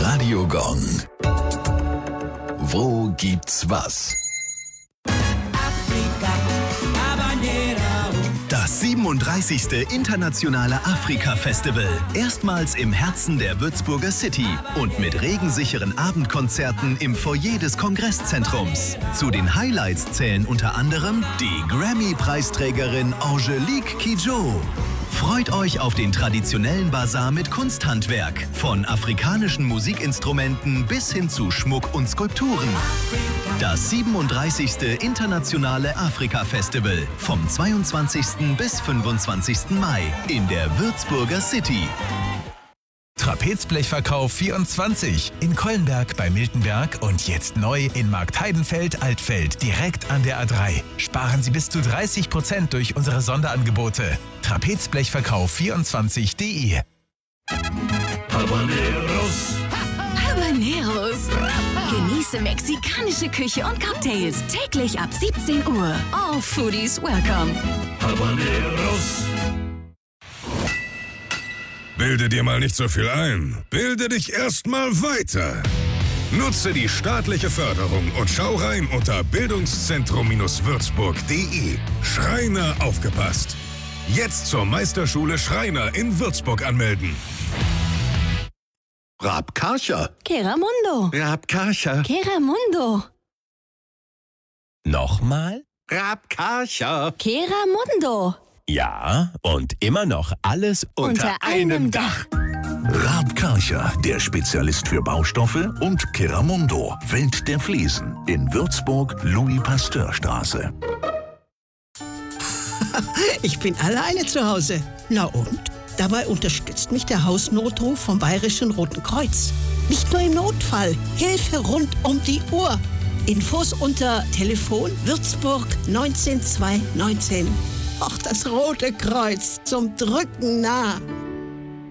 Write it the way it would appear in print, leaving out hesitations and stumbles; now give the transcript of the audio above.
Radio Gong. Wo gibt's was? Das 37. Internationale Afrika-Festival. Erstmals im Herzen der Würzburger City und mit regensicheren Abendkonzerten im Foyer des Kongresszentrums. Zu den Highlights zählen unter anderem die Grammy-Preisträgerin Angelique Kidjo. Freut euch auf den traditionellen Basar mit Kunsthandwerk, von afrikanischen Musikinstrumenten bis hin zu Schmuck und Skulpturen. Das 37. Internationale Afrika-Festival vom 22. bis 25. Mai in der Würzburger City. Trapezblechverkauf 24 in Kollenberg bei Miltenberg und jetzt neu in Marktheidenfeld-Altfeld direkt an der A3. Sparen Sie bis zu 30% durch unsere Sonderangebote. Trapezblechverkauf24.de. Habaneros. Genieße mexikanische Küche und Cocktails täglich ab 17 Uhr. All foodies welcome. Habaneros. Bilde dir mal nicht so viel ein. Bilde dich erstmal weiter. Nutze die staatliche Förderung und schau rein unter bildungszentrum-würzburg.de. Schreiner aufgepasst. Jetzt zur Meisterschule Schreiner in Würzburg anmelden. Rabkarcher. Keramundo. Rabkarcher. Keramundo. Nochmal? Rabkarcher. Keramundo. Ja, und immer noch alles Unter einem Dach. Rabkarcher, der Spezialist für Baustoffe, und Keramundo, Welt der Fliesen, in Würzburg, Louis-Pasteur-Straße. Ich bin alleine zu Hause. Na und? Dabei unterstützt mich der Hausnotruf vom Bayerischen Roten Kreuz. Nicht nur im Notfall, Hilfe rund um die Uhr. Infos unter Telefon Würzburg 19219. Ach, das Rote Kreuz, zum Drücken nah.